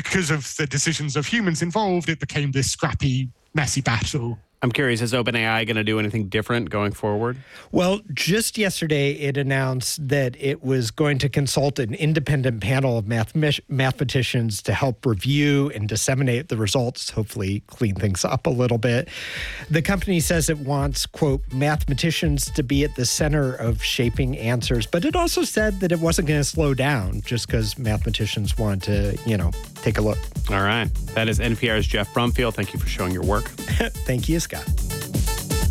because of the decisions of humans involved, it became this scrappy, messy battle. I'm curious, is OpenAI going to do anything different going forward? Well, just yesterday, it announced that it was going to consult an independent panel of mathematicians to help review and disseminate the results, hopefully clean things up a little bit. The company says it wants, quote, mathematicians to be at the center of shaping answers, but it also said that it wasn't going to slow down just because mathematicians want to, take a look. All right. That is NPR's Jeff Brumfield. Thank you for showing your work. Thank you, Scott.